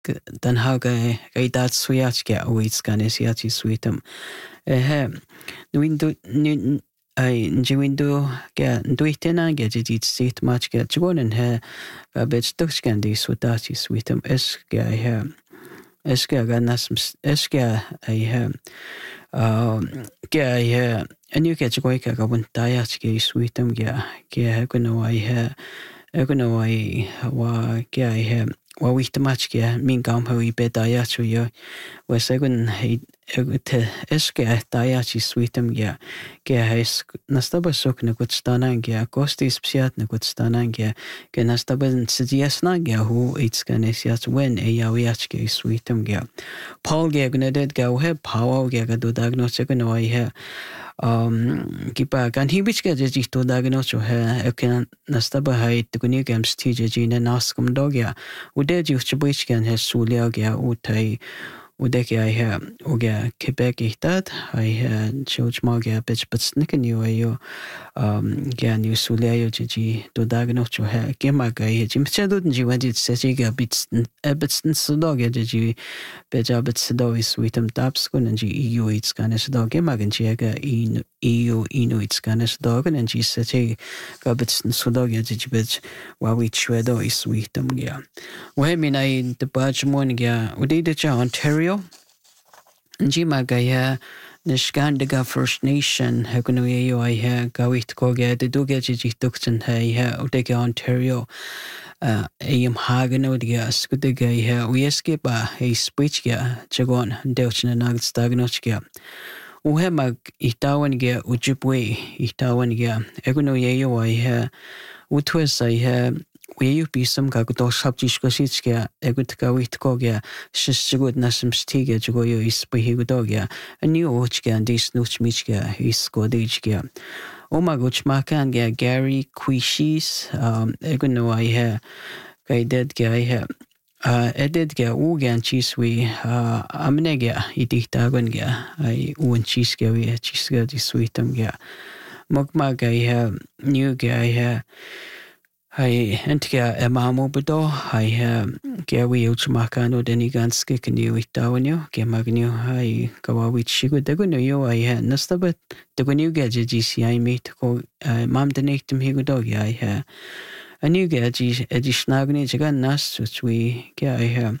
den ha ga dat suiatske oits gan esiati suitum. He nu windu ga duitena ga dit sit match ga tgonen he ga bet tukskan di sudati suitum es ga he es ga nas es ga he ga he anu ga tgoi ga bun tayat ga suitum ga gono he gono wa ga he wa wichtamachke min gam ho I bedaya chu yo was egun te eske daya chi sweetum ya ge has nastaba sok na gutstana ya kosti spsiat na gutstana ya ge nastaba sidiasna ya hu it's ganes yat when e ya wiachke sweetum ya Paul ge gnedet ga he power ge ga do diagnostic no I he kipa kan hibich ge ji to diagnostic he ken nastaba hai tguni games tj ji na naskum dog ya ude ji chbich gan he sulia ga utai Udek I have Uga Quebec ihtat I George Maga bitch but snicken you ayo gan you suleo gigi do dagnocho ha gemaga jim chadun ji went it sesiga bits ebitson sudoga gigi beja bit sidois witum tapskun and EU it's ganes dog gemagan chiega in EU it's ganes dog and ji seti gabitson sudoga gigi bitch wa we chwedo is witum ya we mean I the badge morning ya udida Ontario Njima gaya Nishkandaga First Nation Hagunuyo I gawit koga the dugaji dukton hay udega Ontario ayam hagano dia skudiga we escape a speech ya chagon delchina nagd stagnochia uhemag itawan ga ujibwe itawan ga egunuyo I utwes I we be some gago subjishkositska egutka witkogia shishgud nasum stiga jugoyo is behigodogia a new ochga and this nuchmichga is godijga omaguch makan ga Gary Quishis eguno I guy dead guy edit ga ugan chiswi amnega idiktagon ga I un chiska we chiska di sweetum ga mogma ga new guy I entga emamo bedo I gawi uchmakano deni ganske kniu itawnyo ke magnyo I kawawi chigo deguno yo I nastabat degunu gaji GCI meet ko mam denektum higo I a new gaji edishnagni jagan nas which we ga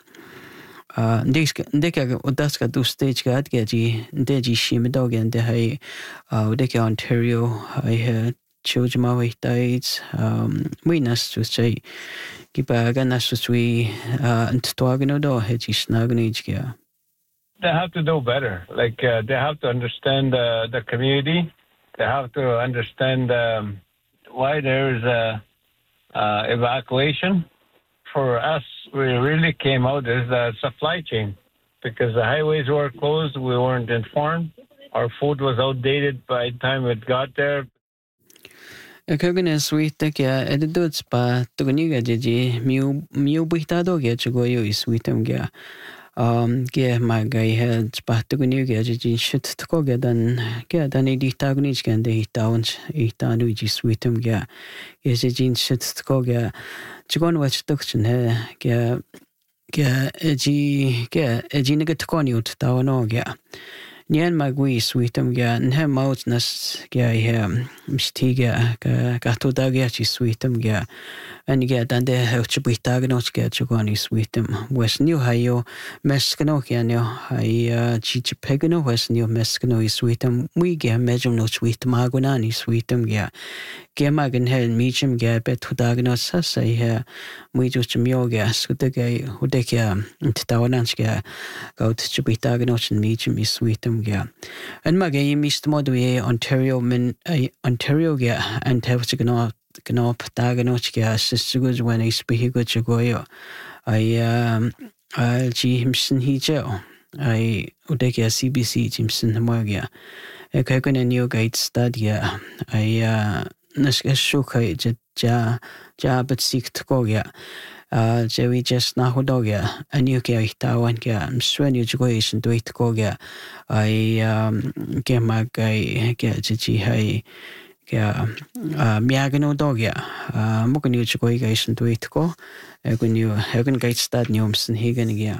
I ndeka udaska do stage gad gaji deji shimedog and de udeka Ontario I Children dates, we nas to say, Gibaga nas to we and Twagano do hedgy snagnage. They have to do better. Like they have to understand the community. They have to understand why there is a evacuation. For us, we really came out as a supply chain because the highways were closed. We weren't informed. Our food was outdated by the time it got there. Kagana sweet ya edits pa tuguniga jiji miu buitado ya chugoyo is sweetum ya ge magai heads pa tuguniga jiji shit tkoga dan editagnic can de itanu ji sweetum ya is jin shit tkoga chugon watch duction he eji negatconi ut tawano ya Nyan magui sweetum ga nhe mautnas ga mstiga gato dagachi sweetum ga and ga dande chubitagnos ga chugoni sweetum west new hayo meskano ganyo I chichipegano west new meskano sweetum we ga mejum no sweetum agunani sweetum ga gemagan hel mijum ga betudagnos sasa we just myoga skudega udeka tawananska go to chubitagnos and mijum is sweetum ga and magay mist modwe Ontario Ontario ga and have to gnop daganoch ga sistugus when I speak good chagoyo I'll Jimson hijo I udeka CBC Jimson hamogia a kagan and new gate stadia I nashuka ja but seek to go ya Jerry just nahodoga a new tawan ga swen education to it koga I get my guy get gigi kia miagano dogia mukunu chukoi ga isun tuitko egun gaitstad nyomsen higen gia